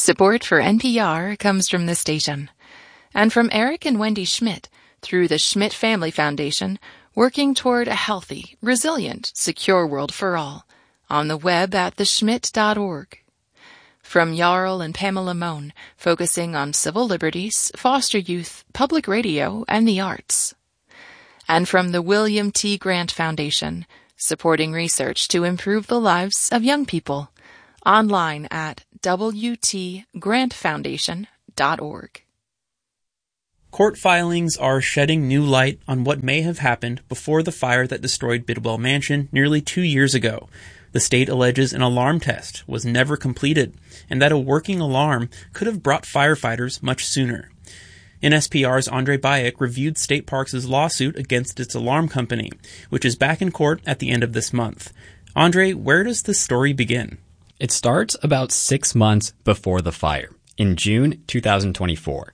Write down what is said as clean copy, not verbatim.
Support for NPR comes from this station and from Eric and Wendy Schmidt through the Schmidt Family Foundation, working toward a healthy, resilient, secure world for all on the web at theschmidt.org. From Jarl and Pamela Mohn, focusing on civil liberties, foster youth, public radio, and the arts. And from the William T. Grant Foundation, supporting research to improve the lives of young people. Online at wtgrantfoundation.org. Court filings are shedding new light on what may have happened before the fire that destroyed Bidwell Mansion nearly 2 years ago. The state alleges an alarm test was never completed, and that a working alarm could have brought firefighters much sooner. NSPR's Andre Bayek reviewed State Parks' lawsuit against its alarm company, which is back in court at the end of this month. Andre, where does this story begin? It starts about 6 months before the fire, in June 2024.